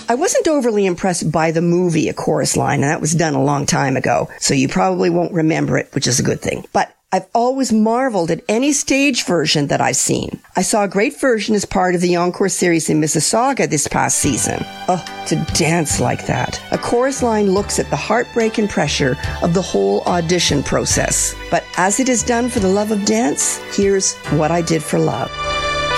I wasn't overly impressed by the movie A Chorus Line, and that was done a long time ago, so you probably won't remember it, which is a good thing. But I've always marveled at any stage version that I've seen. I saw a great version as part of the Encore series in Mississauga this past season. Oh, to dance like that. A Chorus Line looks at the heartbreak and pressure of the whole audition process. But as it is done for the love of dance, here's What I Did for Love.